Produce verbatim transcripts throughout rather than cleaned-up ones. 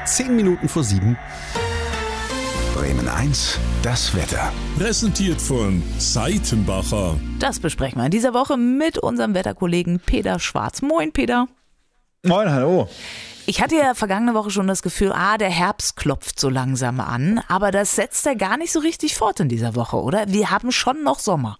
Zehn Minuten vor sieben. Bremen eins, das Wetter. Präsentiert von Seitenbacher. Das besprechen wir in dieser Woche mit unserem Wetterkollegen Peter Schwarz. Moin, Peter. Moin, hallo. Ich hatte ja vergangene Woche schon das Gefühl, ah, der Herbst klopft so langsam an. Aber das setzt er gar nicht so richtig fort in dieser Woche, oder? Wir haben schon noch Sommer.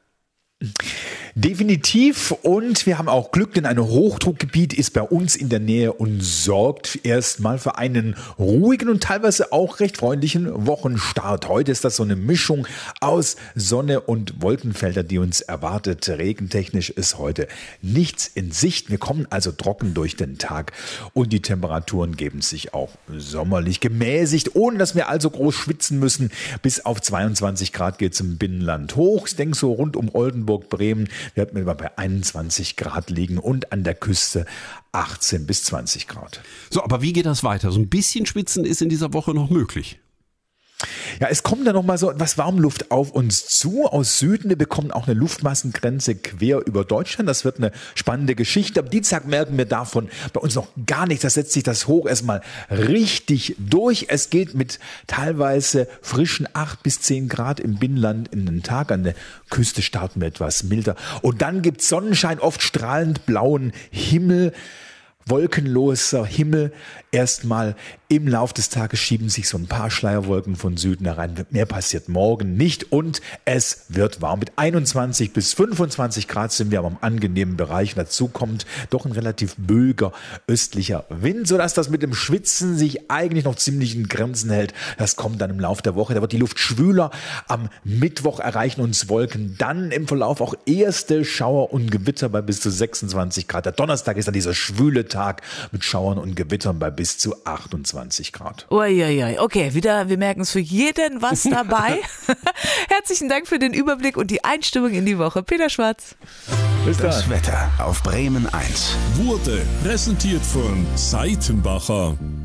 Definitiv, und wir haben auch Glück, denn ein Hochdruckgebiet ist bei uns in der Nähe und sorgt erstmal für einen ruhigen und teilweise auch recht freundlichen Wochenstart. Heute ist das so eine Mischung aus Sonne und Wolkenfelder, die uns erwartet. Regentechnisch ist heute nichts in Sicht. Wir kommen also trocken durch den Tag und die Temperaturen geben sich auch sommerlich gemäßigt, ohne dass wir also groß schwitzen müssen. Bis auf zweiundzwanzig Grad geht es im Binnenland hoch. Ich denke so rund um Oldenburg, Bremen werden wir bei einundzwanzig Grad liegen und an der Küste achtzehn bis zwanzig Grad. So, aber wie geht das weiter? So ein bisschen Schwitzen ist in dieser Woche noch möglich. Ja, es kommt dann noch mal so etwas Warmluft auf uns zu aus Süden. Wir bekommen auch eine Luftmassengrenze quer über Deutschland. Das wird eine spannende Geschichte. Am Dienstag merken wir davon bei uns noch gar nichts. Da setzt sich das hoch erstmal richtig durch. Es geht mit teilweise frischen acht bis zehn Grad im Binnenland in den Tag. An der Küste starten wir etwas milder. Und dann gibt es Sonnenschein, oft strahlend blauen Himmel. Wolkenloser Himmel. Erstmal im Lauf des Tages schieben sich so ein paar Schleierwolken von Süden herein. Mehr passiert morgen nicht und es wird warm. Mit einundzwanzig bis fünfundzwanzig Grad sind wir am angenehmen Bereich. Und dazu kommt doch ein relativ böiger östlicher Wind, sodass das mit dem Schwitzen sich eigentlich noch ziemlich in Grenzen hält. Das kommt dann im Lauf der Woche. Da wird die Luft schwüler. Am Mittwoch erreichen uns Wolken dann im Verlauf auch erste Schauer und Gewitter bei bis zu sechsundzwanzig Grad. Der Donnerstag ist dann dieser schwüle Tag mit Schauern und Gewittern bei bis zu achtundzwanzig Grad. Uiuiui, okay, wieder, wir merken es für jeden was dabei. Herzlichen Dank für den Überblick und die Einstimmung in die Woche. Peter Schwarz. Bis dann. Das Wetter auf Bremen eins. Wurde präsentiert von Seitenbacher.